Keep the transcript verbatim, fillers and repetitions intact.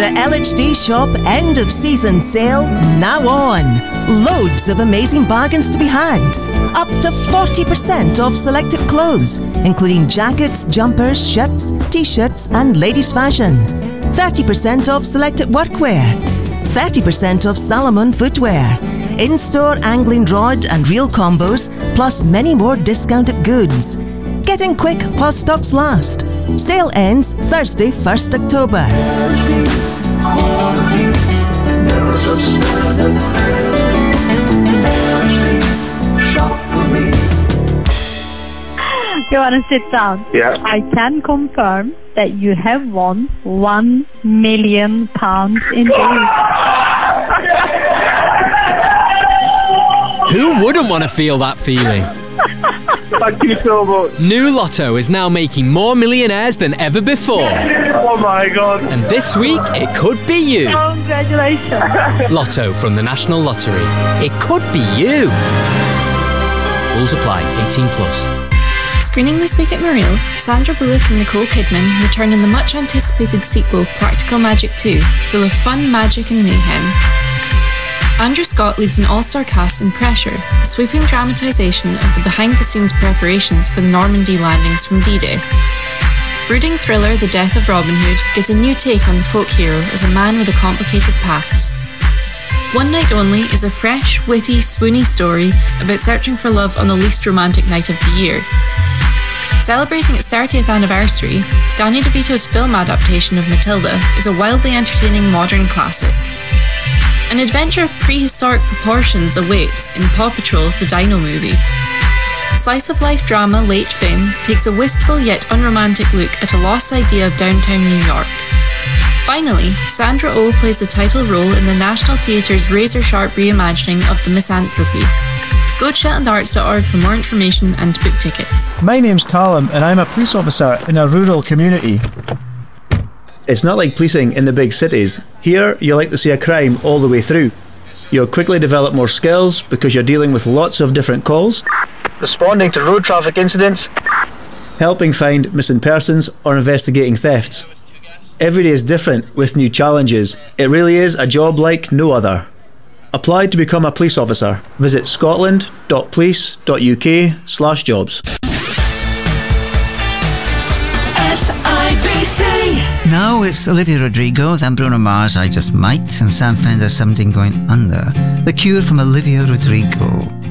The L H D Shop end of season sale now on. Loads of amazing bargains to be had. Up to forty percent off selected clothes, including jackets, jumpers, shirts, t-shirts and ladies fashion. thirty percent off selected workwear. thirty percent off Salomon footwear. In-store angling rod and reel combos, plus many more discounted goods. Get in quick while stocks last. Sale ends Thursday, first October. You want to sit down? Yeah. I can confirm that you have won one million pounds in days. Who wouldn't want to feel that feeling? Thank you so much. New Lotto is now making more millionaires than ever before. Oh my God. And this week, it could be you. Congratulations. Lotto from the National Lottery. It could be you. Rules apply. eighteen plus. Screening this week at Mariel, Sandra Bullock and Nicole Kidman return in the much-anticipated sequel Practical Magic two, full of fun, magic and mayhem. Andrew Scott leads an all-star cast in Pressure, a sweeping dramatisation of the behind-the-scenes preparations for the Normandy landings from D-Day. Brooding thriller The Death of Robin Hood gives a new take on the folk hero as a man with a complicated past. One Night Only is a fresh, witty, swoony story about searching for love on the least romantic night of the year. Celebrating its thirtieth anniversary, Danny DeVito's film adaptation of Matilda is a wildly entertaining modern classic. An adventure of prehistoric proportions awaits in Paw Patrol, the Dino Movie. Slice-of-life drama Late Fame takes a wistful yet unromantic look at a lost idea of downtown New York. Finally, Sandra Oh plays the title role in the National Theatre's razor-sharp reimagining of The Misanthropy. Go to shetland arts dot org for more information and to book tickets. My name's Callum and I'm a police officer in a rural community. It's not like policing in the big cities. Here, you like to see a crime all the way through. You'll quickly develop more skills because you're dealing with lots of different calls, Responding to road traffic incidents, helping find missing persons or investigating thefts. Every day is different with new challenges. It really is a job like no other. Apply to become a police officer. Visit scotland dot police dot U K slash jobs. S I B C. No, it's Olivia Rodrigo, then Bruno Mars, I Just Might, and Sam Fender, Something Going Under. The Cure from Olivia Rodrigo.